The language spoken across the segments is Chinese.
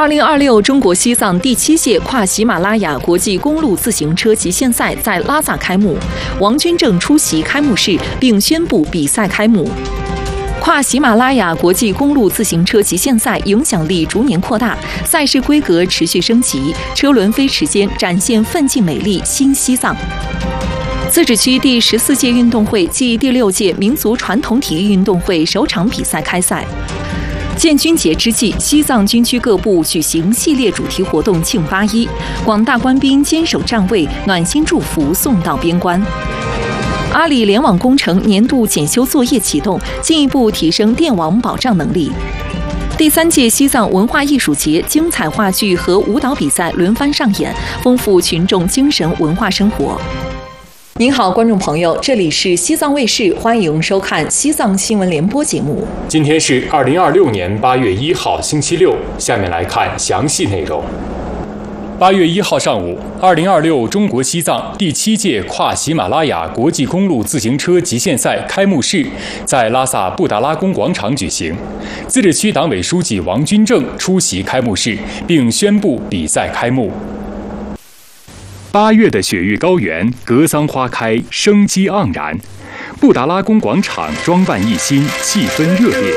2026中国西藏第7届跨喜马拉雅国际公路自行车极限赛在拉萨开幕，王军正出席开幕式并宣布比赛开幕。跨喜马拉雅国际公路自行车极限赛影响力逐年扩大，赛事规格持续升级，车轮飞驰间展现奋进美丽新西藏。自治区第14届运动会暨第6届民族传统体育运动会首场比赛开赛。建军节之际，西藏军区各部举行系列主题活动庆81，广大官兵坚守站位，暖心祝福送到边关。阿里联网工程年度检修作业启动，进一步提升电网保障能力。第3届西藏文化艺术节精彩话剧和舞蹈比赛轮番上演，丰富群众精神文化生活。您好，观众朋友，这里是西藏卫视，欢迎收看西藏新闻联播节目。 今天是2026年8月1号，星期六。下面来看详细内容。8月1号上午，2026中国西藏第7届跨喜马拉雅国际公路自行车极限赛开幕式在拉萨布达拉宫广场举行。自治区党委书记王军正出席开幕式，并宣布比赛开幕。8月的雪域高原，格桑花开，生机盎然。布达拉宫广场装扮一新，气氛热烈。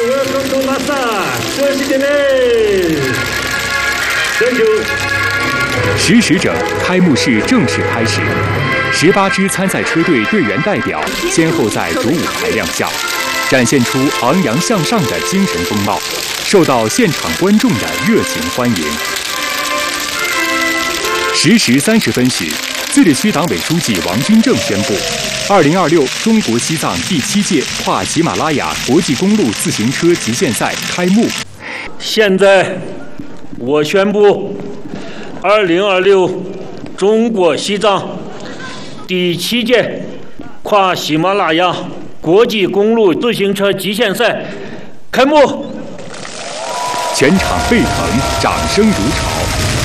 时驶者，开幕式正式开始。18支参赛车队队员代表先后在主舞台亮相，展现出昂扬向上的精神风貌，受到现场观众的热情欢迎。10时30分许，自治区党委书记王军正宣布，2026中国西藏第7届跨喜马拉雅国际公路自行车极限赛开幕。 现在，我宣布，2026中国西藏第7届跨喜马拉雅国际公路自行车极限赛开幕。 全场沸腾，掌声如潮。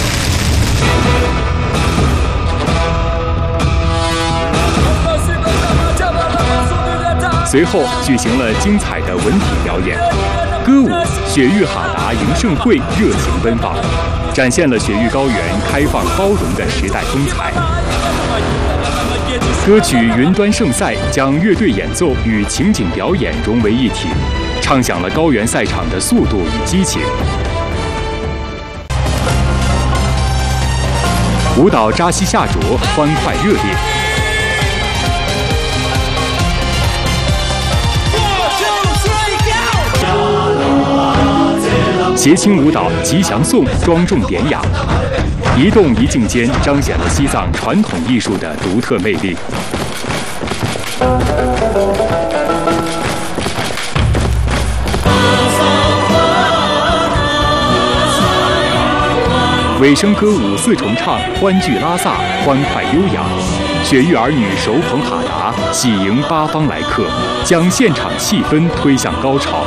随后举行了精彩的文体表演，歌舞《雪域哈达迎盛会》热情奔放，展现了雪域高原开放包容的时代风采。歌曲《云端盛赛》将乐队演奏与情景表演融为一体，唱响了高原赛场的速度与激情。舞蹈扎西夏卓欢快热烈。协庆舞蹈《吉祥颂》庄重典雅，一动一静间彰显了西藏传统艺术的独特魅力。尾声歌舞4重唱，欢聚拉萨，欢快悠扬。雪域儿女手捧哈达，喜迎8方来客，将现场气氛推向高潮。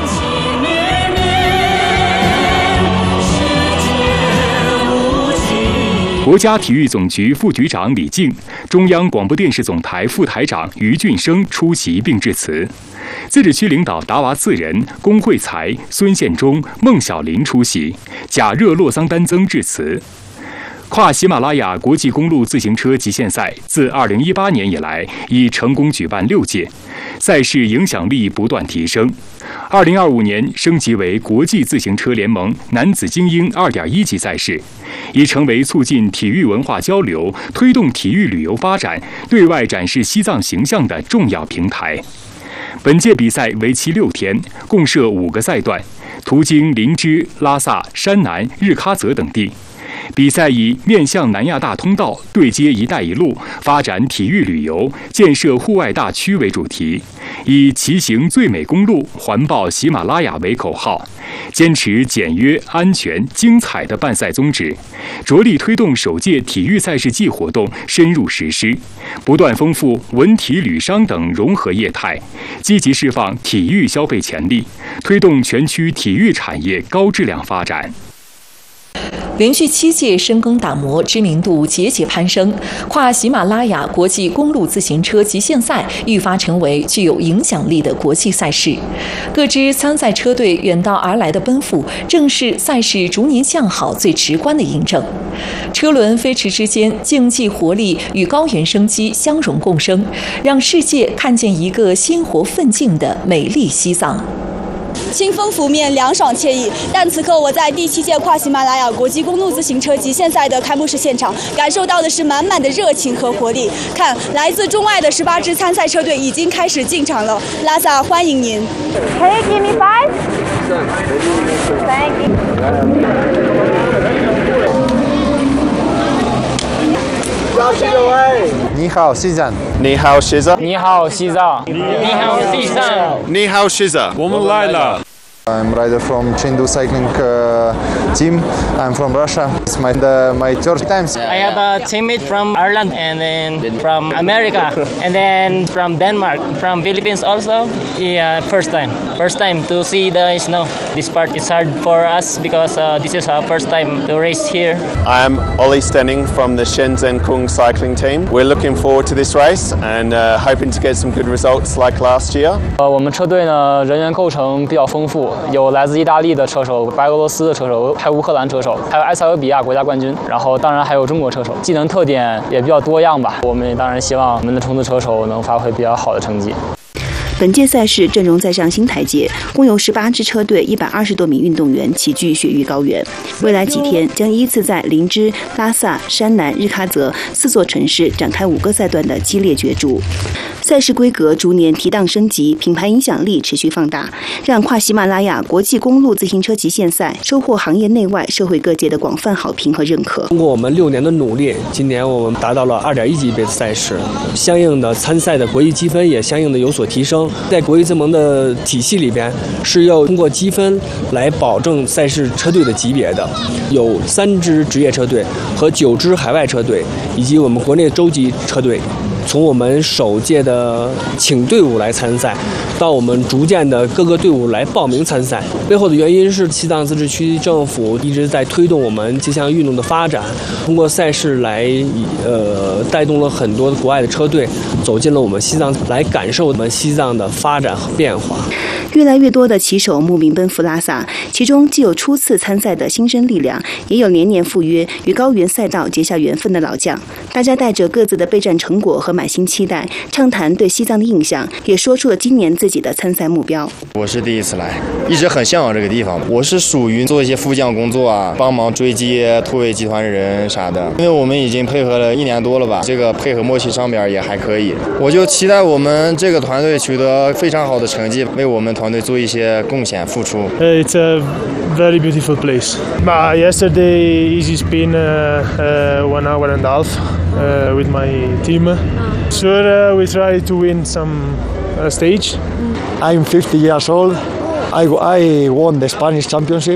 国家体育总局副局长李静、中央广播电视总台副台长于俊生出席并致辞。自治区领导达娃4人、龚慧才、孙宪忠、孟小林出席，贾热洛桑丹增致辞。跨喜马拉雅国际公路自行车极限赛自2018年以来已成功举办6届，赛事影响力不断提升。2025年升级为国际自行车联盟男子精英2.1级赛事，已成为促进体育文化交流、推动体育旅游发展、对外展示西藏形象的重要平台。本届比赛为期6天，共设5个赛段，途经林芝、拉萨、山南、日喀则等地。比赛以面向南亚大通道、对接“一带一路”、发展体育旅游、建设户外大区为主题，以骑行最美公路、环抱喜马拉雅为口号，坚持简约、安全、精彩的办赛宗旨，着力推动首届体育赛事季活动深入实施，不断丰富文体旅商等融合业态，积极释放体育消费潜力，推动全区体育产业高质量发展。 连续7届深耕打磨，知名度节节攀升，跨喜马拉雅国际公路自行车极限赛愈发成为具有影响力的国际赛事。各支参赛车队远道而来的奔赴，正是赛事逐年向好最直观的印证。车轮飞驰之间，竞技活力与高原生机相融共生，让世界看见一个鲜活奋进的美丽西藏。 清风拂面，凉爽惬意。但此刻我在第7届跨喜马拉雅国际公路自行车极限赛的开幕式现场，感受到的是满满的热情和活力。看，来自中外的18支参赛车队已经开始进场了。拉萨欢迎您。 Hey, give me 5. Thank you. 你好，西藏。 你好，西藏。 你好，西藏。你好，西藏。 你好，西藏。 我们来了。 I'm rider from Chengdu cycling team. I'm from Russia. It's my third time. I have a teammate from Ireland and then from America and then from Denmark, from Philippines also. Yeah, first time to see the snow. This part is hard for us because this is our first time to race here. I'm Ollie Stenning from the Shenzhen Kung cycling team. We're looking forward to this race and hoping to get some good results like last year. 我们车队呢人员构成比较丰富。有来自意大利的车手、白俄罗斯的车手，还有乌克兰车手，还有埃塞俄比亚国家冠军，然后当然还有中国车手，技能特点也比较多样吧。我们当然希望我们的冲刺车手能发挥比较好的成绩。 本届赛事阵容再上新台阶，共有18支车队，120多名运动员齐聚雪域高原。未来几天将依次在林芝、拉萨、山南、日喀则4座城市展开5个赛段的激烈角逐。赛事规格逐年提档升级，品牌影响力持续放大，让跨喜马拉雅国际公路自行车极限赛收获行业内外、社会各界的广泛好评和认可。 通过我们6年的努力，今年我们达到了2.1级别的赛事，相应的参赛的国际积分也相应的有所提升。在国际自盟的体系里边，是要通过积分来保证赛事车队的级别的。有3支职业车队和9支海外车队，以及我们国内州级车队。从我们首届的请队伍来参赛，到我们逐渐的各个队伍来报名参赛，背后的原因是西藏自治区政府一直在推动我们这项运动的发展，通过赛事来带动了很多国外的车队走进了我们西藏，来感受我们西藏的发展和变化。 越来越多的骑手慕名奔赴拉萨，其中既有初次参赛的新生力量，也有年年赴约与高原赛道结下缘分的老将。大家带着各自的备战成果和满心期待，畅谈对西藏的印象，也说出了今年自己的参赛目标。 我是第一次来，一直很向往这个地方。我是属于做一些副将工作啊，帮忙追击突围集团人啥的。因为我们已经配合了1年多了吧，这个配合默契上边也还可以。我就期待我们这个团队取得非常好的成绩，为我们团队做一些贡献付出。 It's a very beautiful place. Yesterday easy spin 1 hour and a half with my team. Sure, we try to win some stage. I'm 50 years old. I won the Spanish championship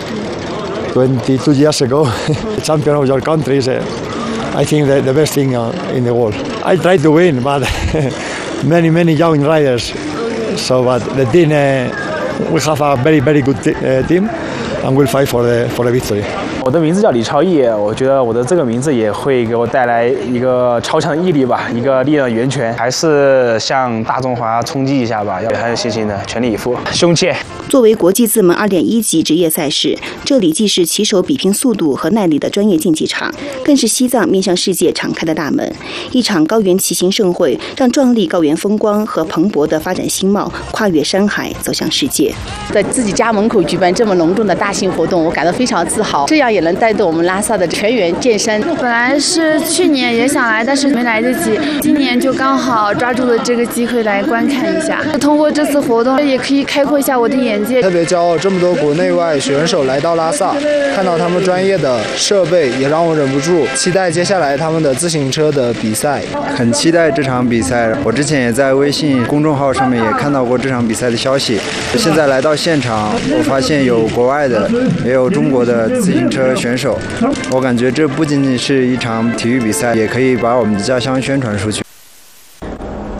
22 years ago. The champion of your country is, I think, the best thing in the world. I try to win, but many young riders. So, but the team, we have a very good team, and we'll fight for the victory. 我的名字叫李超毅，我觉得我的这个名字也会给我带来一个超强毅力吧，一个力量源泉，还是向大中华冲击一下吧，要很有信心的，全力以赴，胸切。 作为国际自盟2.1级职业赛事，这里既是骑手比拼速度和耐力的专业竞技场，更是西藏面向世界敞开的大门。一场高原骑行盛会，让壮丽高原风光和蓬勃的发展新貌跨越山海走向世界。 在自己家门口举办这么隆重的大型活动，我感到非常自豪。这样也能带动我们拉萨的全员健身。 本来是去年也想来，但是没来得及，今年就刚好抓住了这个机会来观看一下。通过这次活动，也可以开阔一下我的眼界。 特别骄傲，这么多国内外选手来到拉萨，看到他们专业的设备，也让我忍不住期待接下来他们的自行车的比赛。 很期待这场比赛，我之前也在微信公众号上面也看到过这场比赛的消息。现在来到现场，我发现有国外的，也有中国的自行车选手。我感觉这不仅仅是一场体育比赛，也可以把我们的家乡宣传出去。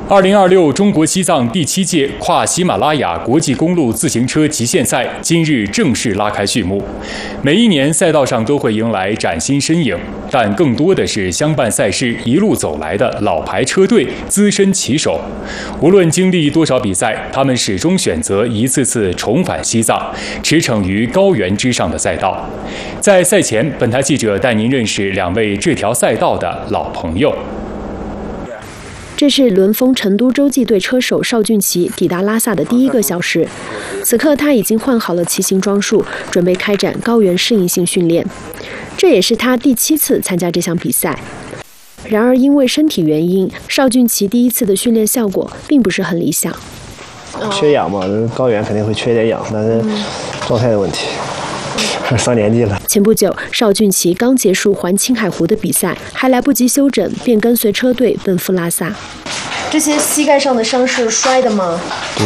2026中国西藏第7届跨喜马拉雅国际公路自行车极限赛今日正式拉开序幕。每一年赛道上都会迎来崭新身影，但更多的是相伴赛事一路走来的老牌车队、资深骑手。无论经历多少比赛，他们始终选择一次次重返西藏，驰骋于高原之上的赛道。在赛前，本台记者带您认识2位这条赛道的老朋友。 这是轮风成都洲际队车手邵俊骐抵达拉萨的第1个小时，此刻他已经换好了骑行装束，准备开展高原适应性训练。这也是他第7次参加这项比赛。然而因为身体原因，邵俊骐第1次的训练效果并不是很理想。 缺氧嘛，高原肯定会缺点氧，但是状态的问题。上年纪了。 前不久，邵俊骐刚结束环青海湖的比赛，还来不及休整，便跟随车队奔赴拉萨。 这些膝盖上的伤是摔的吗？ 对，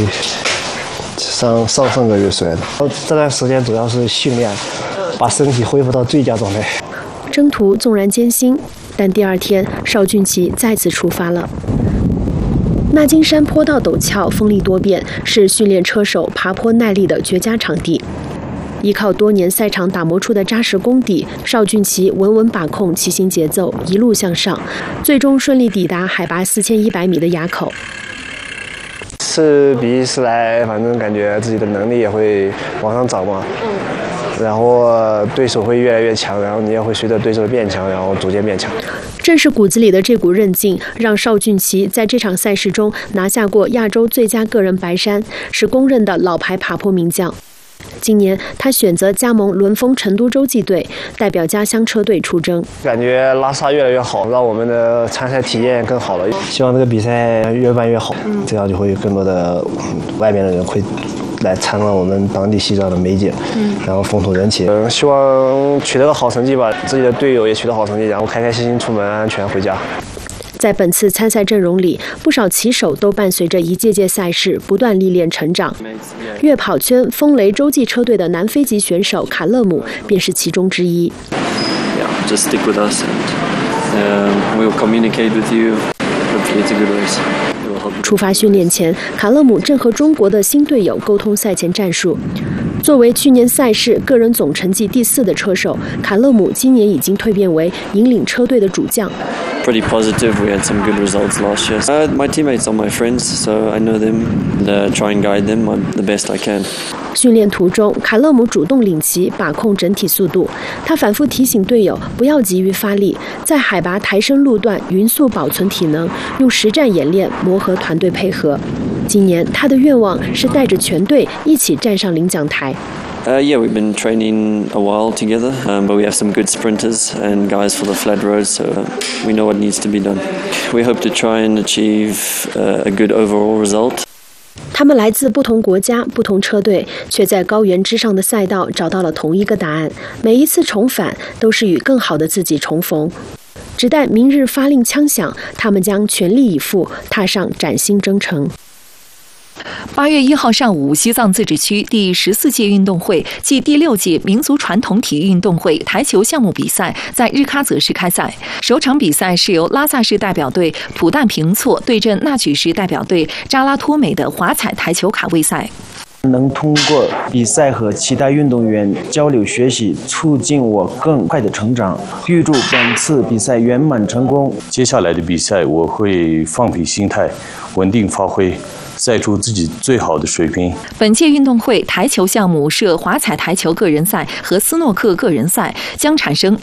上个月摔的。这段时间主要是训练，把身体恢复到最佳状态。 征途纵然艰辛，但第2天，邵俊骐再次出发了。纳金山坡道陡峭，风力多变，是训练车手爬坡耐力的绝佳场地。依靠多年赛场打磨出的扎实功底，邵俊骐稳稳把控骑行节奏，一路向上，最终顺利抵达海拔4100米的垭口。 是比试来，反正感觉自己的能力也会往上涨嘛。然后对手会越来越强，然后你也会随着对手变强，然后逐渐变强。 正是骨子里的这股韧劲，让邵俊骐在这场赛事中拿下过亚洲最佳个人白衫，是公认的老牌爬坡名将。今年他选择加盟轮风成都洲际队，代表家乡车队出征。 感觉拉萨越来越好，让我们的参赛体验更好了。希望这个比赛越办越好，这样就会有更多的外面的人会来参观我们当地西藏的美景，然后风土人情。希望取得个好成绩吧，自己的队友也取得好成绩，然后开开心心出门，安全回家。 在本次参赛阵容里，不少骑手都伴随着一届届赛事不断历练成长。越跑圈风雷洲际车队的南非籍选手卡勒姆便是其中之一。 Just stick with us and we'll communicate with you. Hopefully it's a good race. 出发训练前，卡勒姆正和中国的新队友沟通赛前战术。作为去年赛事个人总成绩第4的车手，卡勒姆今年已经蜕变为引领车队的主将。 Pretty positive. We had some good results last year. My teammates are my friends, so I know them and try and guide them the best I can. 训练途中，卡勒姆主动领骑，把控整体速度。他反复提醒队友不要急于发力，在海拔抬升路段匀速保存体能，用实战演练磨合团队配合。今年他的愿望是带着全队一起站上领奖台。 Yeah, we've been training a while together, but we have some good sprinters and guys for the flat roads, so we know what needs to be done. We hope to try and achieve a good overall result. 他们来自不同国家、不同车队，却在高原之上的赛道找到了同一个答案。每一次重返，都是与更好的自己重逢。只待明日发令枪响，他们将全力以赴，踏上崭新征程。 8月1号上午，西藏自治区第14届运动会暨第6届民族传统体育运动会台球项目比赛在日喀则市开赛。首场比赛是由拉萨市代表队土旦平措对阵纳曲市代表队扎拉托美的华彩台球卡位赛。 能通过比赛和其他运动员交流学习，促进我更快的成长。预祝本次比赛圆满成功。 接下来的比赛，我会放平心态，稳定发挥，赛出自己最好的水平。 本届运动会台球项目设华彩台球个人赛和斯诺克个人赛，将产生